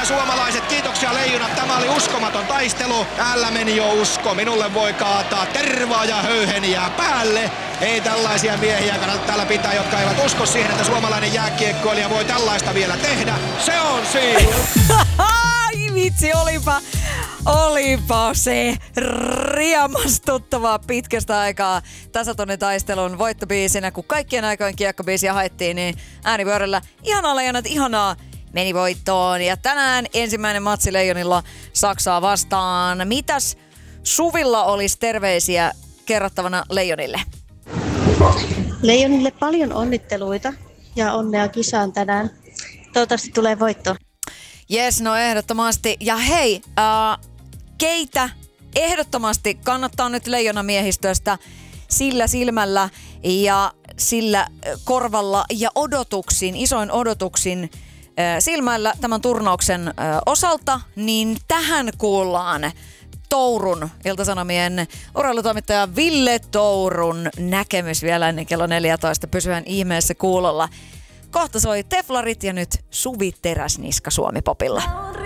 suomalaiset, kiitoksia Leijonat. Tämä oli uskomaton taistelu. Täällä meni jo usko. Minulle voi kaataa tervaa ja höyheniä päälle. Ei tällaisia miehiä kannata täällä pitää, jotka eivät usko siihen, että suomalainen jääkiekkoilija voi tällaista vielä tehdä. Se on siinä! Ai vitsi, olipa se riemastuttavaa pitkästä aikaa tasatunnin taistelun voittobiisinä, kun kaikkien aikojen kiekkobiisiä haettiin, niin äänivyörällä ihanaa Leijonat, ihanaa meni voittoon. Ja tänään ensimmäinen matsi Leijonilla Saksaa vastaan. Mitäs Suvilla olisi terveisiä kerrottavana Leijonille? Leijonille paljon onnitteluita ja onnea kisaan tänään. Toivottavasti tulee voitto. Jes, no ehdottomasti. Ja hei, keitä ehdottomasti kannattaa nyt Leijona-miehistöstä sillä silmällä ja sillä korvalla ja odotuksin, isoin odotuksin silmällä tämän turnauksen osalta, niin tähän kuullaan Tourun, Ilta-Sanomien urheilutoimittaja Ville Tourun näkemys vielä ennen kello 14. Pysyhän ihmeessä kuulolla. Kohta soi Teflarit ja nyt Suvi Teräsniska Suomi-popilla.